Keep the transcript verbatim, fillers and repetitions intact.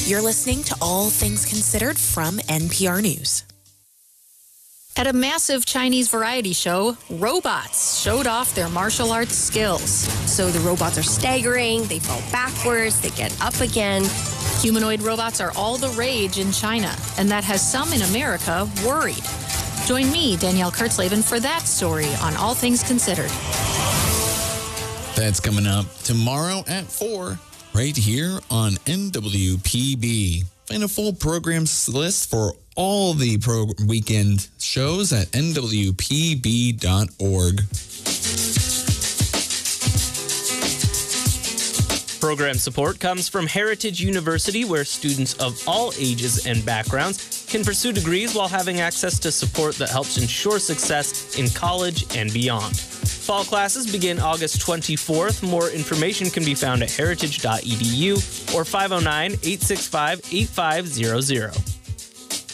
You're listening to All Things Considered from N P R News. At a massive Chinese variety show, robots showed off their martial arts skills. So the robots are staggering, they fall backwards, they get up again. Humanoid robots are all the rage in China, and that has some in America worried. Join me, Danielle Kurtzleben, for that story on All Things Considered. That's coming up tomorrow at four, right here on N W P B. Find a full programs list for all the pro weekend shows at N W P B dot org. Program support comes from Heritage University, where students of all ages and backgrounds can pursue degrees while having access to support that helps ensure success in college and beyond. Fall classes begin August twenty-fourth. More information can be found at heritage dot e d u or five oh nine, eight six five, eight five zero zero.